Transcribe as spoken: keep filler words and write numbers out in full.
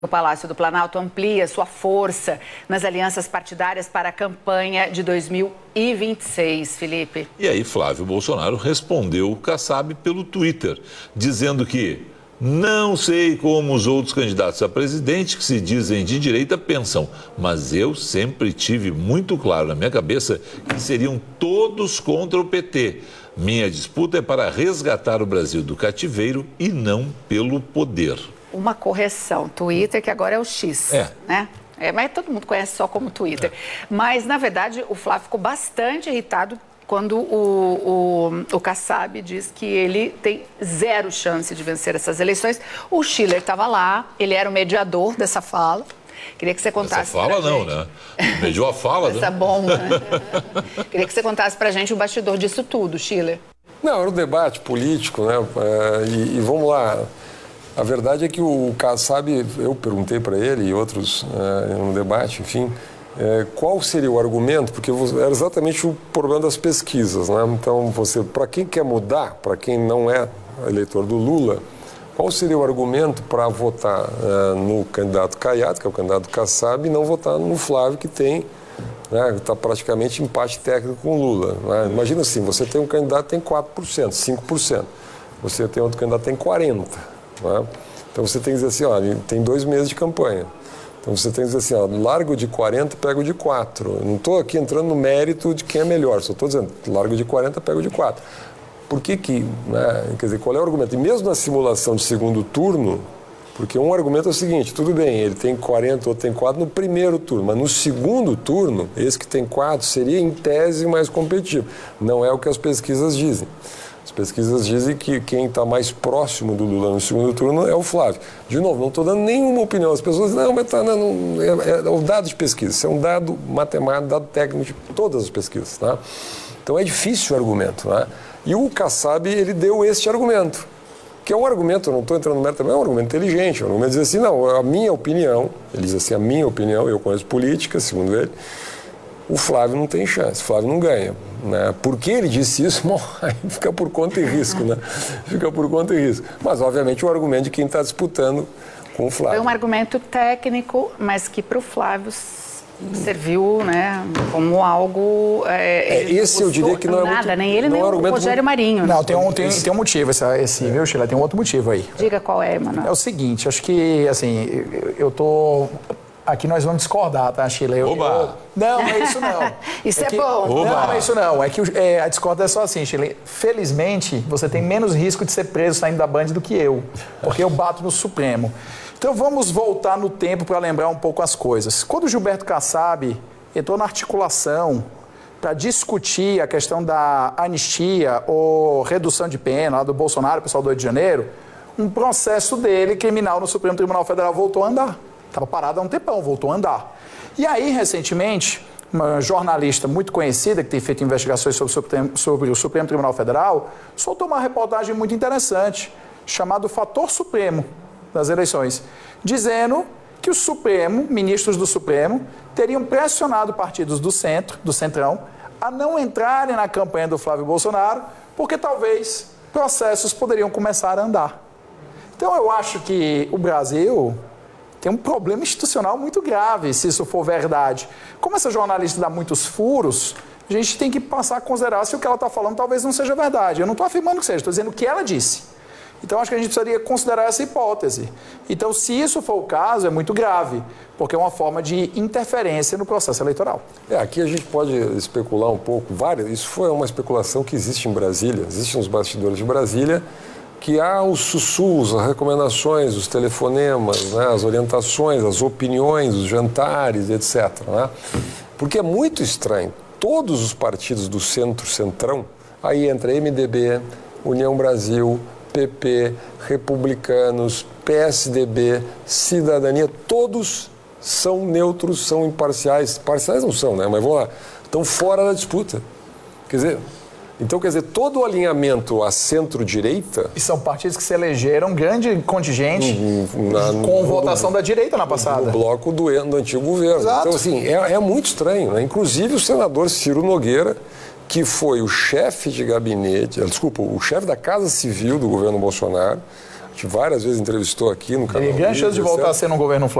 O Palácio do Planalto amplia sua força nas alianças partidárias para a campanha de dois mil e vinte e seis, Felipe. E aí Flávio Bolsonaro respondeu o Kassab pelo Twitter, dizendo que não sei como os outros candidatos a presidente que se dizem de direita pensam, mas eu sempre tive muito claro na minha cabeça que seriam todos contra o P T. Minha disputa é para resgatar o Brasil do cativeiro e não pelo poder. Uma correção, Twitter, que agora é o X, é. né? É, mas todo mundo conhece só como Twitter. É. Mas, na verdade, o Flávio ficou bastante irritado quando o, o, o Kassab diz que ele tem zero chance de vencer essas eleições. O Schiller estava lá, ele era o mediador dessa fala. Queria que você contasse. Essa fala não, gente. né? Mediou a fala, né? Essa bomba, né? Queria que você contasse pra gente o bastidor disso tudo, Schiller. Não, era um debate político, né? E, e vamos lá. A verdade é que o Kassab, eu perguntei para ele e outros é, no debate, enfim, é, qual seria o argumento, porque era exatamente o problema das pesquisas, né? Então, você, para quem quer mudar, para quem não é eleitor do Lula, qual seria o argumento para votar é, no candidato Caiado, que é o candidato Kassab, e não votar no Flávio, que tem, né, está praticamente empate técnico com o Lula, né? Imagina assim, você tem um candidato que tem quatro por cento, cinco por cento, você tem outro candidato que tem quarenta por cento. Né? Então você tem que dizer assim, ó, tem dois meses de campanha. Então você tem que dizer assim, ó, largo de quarenta, pego de quatro. Eu não estou aqui entrando no mérito de quem é melhor, só estou dizendo, largo de quarenta, pego de quatro. Por que que, né, quer dizer, qual é o argumento? E mesmo na simulação de segundo turno, porque um argumento é o seguinte, tudo bem, ele tem quarenta ou tem quatro no primeiro turno, mas no segundo turno, esse que tem quatro seria em tese mais competitivo. Não é o que as pesquisas dizem. As pesquisas dizem que quem está mais próximo do Lula no segundo turno é o Flávio. De novo, não estou dando nenhuma opinião. As pessoas dizem, não, mas tá, não, é, é o dado de pesquisa. Isso é um dado matemático, dado técnico de todas as pesquisas. Tá? Então é difícil o argumento. Tá? E o Kassab, ele deu este argumento, que é um argumento, eu não estou entrando no mérito também, é um argumento inteligente. É um argumento diz assim, não, a minha opinião, ele diz assim, a minha opinião, eu conheço política, segundo ele, o Flávio não tem chance, o Flávio não ganha. Né? Por que ele disse isso? Bom, aí fica por conta e risco, né? Fica por conta e risco. Mas, obviamente, o argumento de quem está disputando com o Flávio. Foi um argumento técnico, mas que para o Flávio serviu, né, como algo... É, é, esse eu diria que não é nada, muito, nem ele, nem é o Rogério muito... Marinho. Não, tem um, tem, tem um motivo, esse, esse viu, Sheila? Tem um outro motivo aí. Diga qual é, Emanuel. É o seguinte, acho que, assim, eu, eu tô... Aqui nós vamos discordar, tá, Sheila? Eu, Oba! Eu, não, não é isso não. Isso é, é que, bom. Oba. Não, não é isso não. É que é, a discórdia é só assim, Sheila. Felizmente, você tem menos risco de ser preso saindo da Band do que eu, porque eu bato no Supremo. Então vamos voltar no tempo para lembrar um pouco as coisas. Quando o Gilberto Kassab entrou na articulação para discutir a questão da anistia ou redução de pena lá do Bolsonaro, pessoal do Rio de Janeiro, um processo dele criminal no Supremo Tribunal Federal voltou a andar. Estava parado há um tempão, voltou a andar. E aí, recentemente, uma jornalista muito conhecida, que tem feito investigações sobre o Supremo, sobre o Supremo Tribunal Federal, soltou uma reportagem muito interessante, chamada Fator Supremo das eleições, dizendo que o Supremo, ministros do Supremo, teriam pressionado partidos do centro, do centrão, a não entrarem na campanha do Flávio Bolsonaro, porque talvez processos poderiam começar a andar. Então, eu acho que o Brasil... tem um problema institucional muito grave, se isso for verdade. Como essa jornalista dá muitos furos, a gente tem que passar a considerar se o que ela está falando talvez não seja verdade. Eu não estou afirmando que seja, estou dizendo o que ela disse. Então, acho que a gente precisaria considerar essa hipótese. Então, se isso for o caso, é muito grave, porque é uma forma de interferência no processo eleitoral. É, aqui a gente pode especular um pouco, várias, isso foi uma especulação que existe em Brasília, existem nos bastidores de Brasília, que há os sussurros, as recomendações, os telefonemas, né, as orientações, as opiniões, os jantares, etcétera. Né? Porque é muito estranho. Todos os partidos do centro-centrão, aí entra M D B, União Brasil, P P, Republicanos, P S D B, Cidadania, todos são neutros, são imparciais. Parciais não são, né? Mas vamos lá. Estão fora da disputa. Quer dizer... Então, quer dizer, todo o alinhamento à centro-direita... E são partidos que se elegeram grande contingente na, com no, votação no, da direita na passada. No bloco do, do antigo governo. Exato. Então, assim, é, é muito estranho, né? Inclusive o senador Ciro Nogueira, que foi o chefe de gabinete, desculpa, o chefe da Casa Civil do governo Bolsonaro, A gente várias vezes entrevistou aqui no canal. Ele ganha chance de voltar a ser no governo